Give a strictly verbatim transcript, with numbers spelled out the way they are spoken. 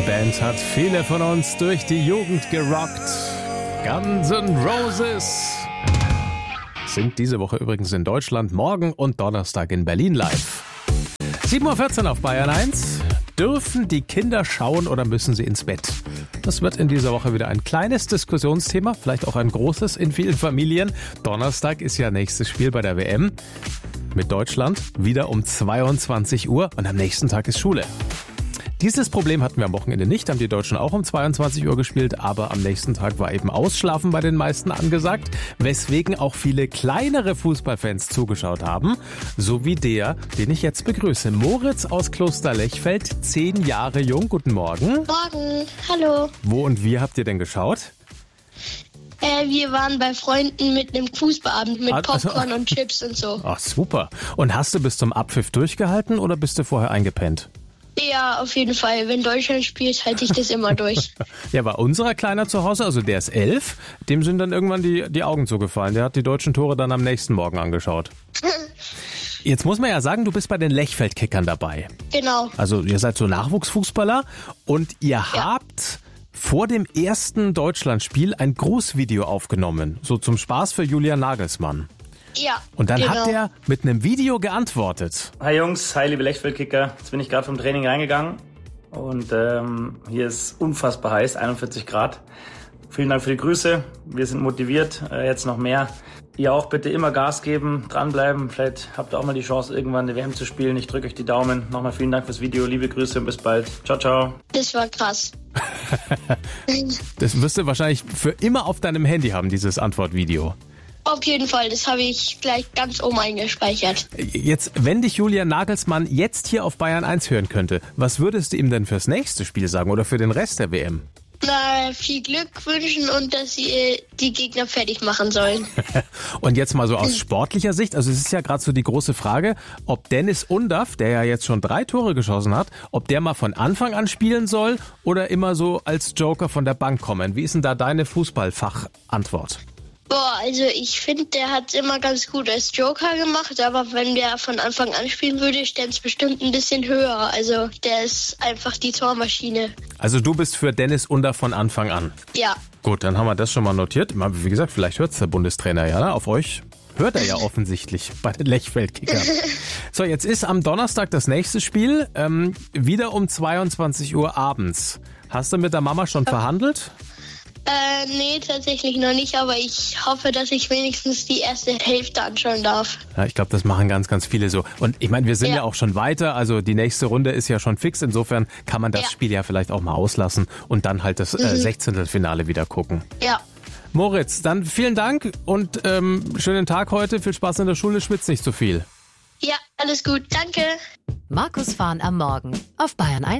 Band hat viele von uns durch die Jugend gerockt. Guns N' Roses sind diese Woche übrigens in Deutschland, morgen und Donnerstag in Berlin live. sieben Uhr vierzehn auf Bayern eins. Dürfen die Kinder schauen oder müssen sie ins Bett? Das wird in dieser Woche wieder ein kleines Diskussionsthema, vielleicht auch ein großes in vielen Familien. Donnerstag ist ja nächstes Spiel bei der W M mit Deutschland, wieder um zweiundzwanzig Uhr und am nächsten Tag ist Schule. Dieses Problem hatten wir am Wochenende nicht, haben die Deutschen auch um zweiundzwanzig Uhr gespielt, aber am nächsten Tag war eben Ausschlafen bei den meisten angesagt, weswegen auch viele kleinere Fußballfans zugeschaut haben, so wie der, den ich jetzt begrüße. Moritz aus Klosterlechfeld, zehn Jahre jung, guten Morgen. Morgen, hallo. Wo und wie habt ihr denn geschaut? Äh, wir waren bei Freunden mit einem Fußballabend mit Also- Popcorn und Chips und so. Ach super. Und hast du bis zum Abpfiff durchgehalten oder bist du vorher eingepennt? Ja, auf jeden Fall. Wenn Deutschland spielt, halte ich das immer durch. Ja, war unserer Kleiner zu Hause, also der ist elf, dem sind dann irgendwann die, die Augen zugefallen. Der hat die deutschen Tore dann am nächsten Morgen angeschaut. Jetzt muss man ja sagen, du bist bei den Lechfeld-Kickern dabei. Genau. Also ihr seid so Nachwuchsfußballer und ihr Ja. habt vor dem ersten Deutschlandspiel ein Grußvideo aufgenommen, so zum Spaß für Julian Nagelsmann. Ja, Und dann genau. hat er mit einem Video geantwortet. Hi Jungs, hi liebe Lechfeld-Kicker. Jetzt bin ich gerade vom Training reingegangen und ähm, hier ist unfassbar heiß, einundvierzig Grad. Vielen Dank für die Grüße, wir sind motiviert, äh, jetzt noch mehr. Ihr auch bitte immer Gas geben, dranbleiben, vielleicht habt ihr auch mal die Chance irgendwann eine W M zu spielen. Ich drücke euch die Daumen. Nochmal vielen Dank fürs Video, liebe Grüße und bis bald. Ciao, ciao. Das war krass. Das wirst du wahrscheinlich für immer auf deinem Handy haben, dieses Antwortvideo. Auf jeden Fall, das habe ich gleich ganz oben eingespeichert. Jetzt, wenn dich Julian Nagelsmann jetzt hier auf Bayern eins hören könnte, was würdest du ihm denn fürs nächste Spiel sagen oder für den Rest der W M? Na, viel Glück wünschen und dass sie äh, die Gegner fertig machen sollen. Und jetzt mal so aus sportlicher Sicht, also es ist ja gerade so die große Frage, ob Dennis Undaff, der ja jetzt schon drei Tore geschossen hat, ob der mal von Anfang an spielen soll oder immer so als Joker von der Bank kommen. Wie ist denn da deine Fußballfachantwort? Boah, also ich finde, der hat immer ganz gut als Joker gemacht, aber wenn der von Anfang an spielen würde, stände es bestimmt ein bisschen höher. Also der ist einfach die Tormaschine. Also du bist für Dennis Undaff von Anfang an. Ja, Gut, dann haben wir das schon mal notiert. Wie gesagt, vielleicht hört es der Bundestrainer ja, ne? Auf euch hört er ja offensichtlich bei den Lechfeld-Kickern. So, jetzt ist am Donnerstag das nächste Spiel, ähm, wieder um zweiundzwanzig Uhr abends. Hast du mit der Mama schon verhandelt? äh, nee, tatsächlich noch nicht, aber ich hoffe, dass ich wenigstens die erste Hälfte anschauen darf. Ja, ich glaube, das machen ganz, ganz viele so. Und ich meine, wir sind ja. Ja. auch schon weiter, also die nächste Runde ist ja schon fix. Insofern kann man das Ja. Spiel ja vielleicht auch mal auslassen und dann halt das äh, Sechzehntelfinale wieder gucken. Ja, Moritz, dann vielen Dank und ähm, schönen Tag heute. Viel Spaß in der Schule, schwitzt nicht zu viel. ja, alles gut, danke. Markus Fahn am Morgen auf Bayern eins.